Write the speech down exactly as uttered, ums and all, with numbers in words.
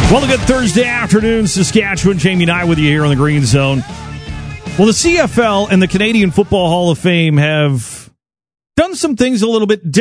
Well, a good Thursday afternoon, Saskatchewan. Jamie and I with you here on the Green Zone. Well, the C F L and the Canadian Football Hall of Fame have done some things a little bit different.